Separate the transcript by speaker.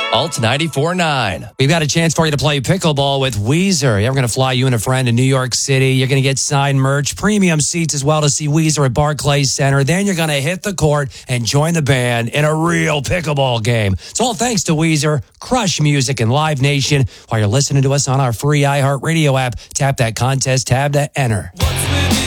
Speaker 1: Alt 94.9.
Speaker 2: We've got a chance for you to play pickleball with Weezer. Yeah, we're going to fly you and a friend to New York City. You're going to get signed merch, premium seats as well to see Weezer at Barclays Center. Then you're going to hit the court and join the band in a real pickleball game. It's all thanks to Weezer, Crush Music, and Live Nation. While you're listening to us on our free iHeartRadio app, tap that contest tab to enter.